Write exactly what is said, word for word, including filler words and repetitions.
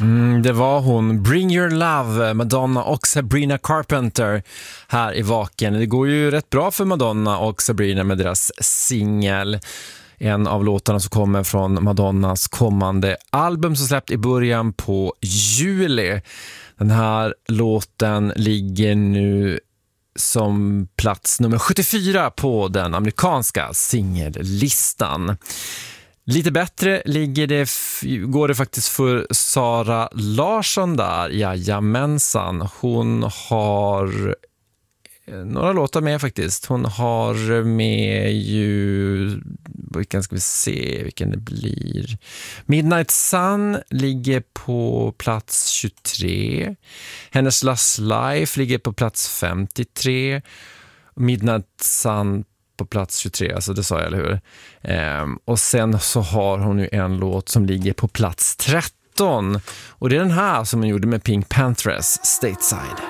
Mm, det var hon. Bring Your Love, Madonna och Sabrina Carpenter här i Vaken. Det går ju rätt bra för Madonna och Sabrina med deras singel. En av låtarna som kommer från Madonnas kommande album som släppt i början på juli. Den här låten ligger nu som plats nummer sjuttiofyra på den amerikanska singellistan. Lite bättre ligger det, går det faktiskt för Sara Larsson där. Jajamensan. Hon har några låtar med faktiskt. Hon har med ju, vilken ska vi se vilken det blir. Midnight Sun ligger på plats tjugotre. Hennes Last Life ligger på plats femtiotre. Midnight Sun på plats tjugotre, alltså det sa jag, eller hur? Ehm, och sen så har hon ju en låt som ligger på plats tretton. Och det är den här som hon gjorde med Pink Panthers, Stateside.